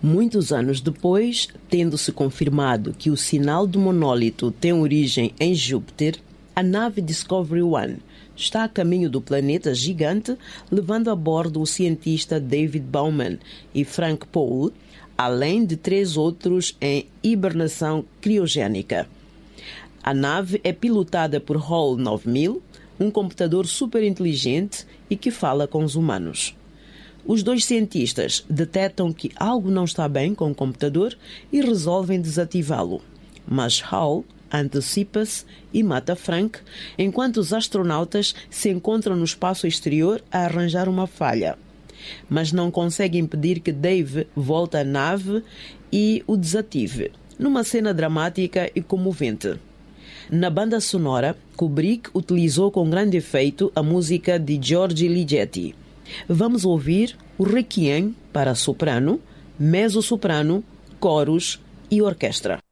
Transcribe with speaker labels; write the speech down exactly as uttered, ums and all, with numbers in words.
Speaker 1: Muitos anos depois, tendo-se confirmado que o sinal do monólito tem origem em Júpiter, a nave Discovery One está a caminho do planeta gigante, levando a bordo o cientista David Bowman e Frank Paul, além de três outros em hibernação criogénica. A nave é pilotada por Hall nove mil, um computador superinteligente e que fala com os humanos. Os dois cientistas detectam que algo não está bem com o computador e resolvem desativá-lo. Mas Hall antecipa-se e mata Frank, enquanto os astronautas se encontram no espaço exterior a arranjar uma falha. Mas não consegue impedir que Dave volte à nave e o desative, numa cena dramática e comovente. Na banda sonora, Kubrick utilizou com grande efeito a música de Giorgio Ligeti. Vamos ouvir o Requiem para soprano, mezzo-soprano, coros e orquestra.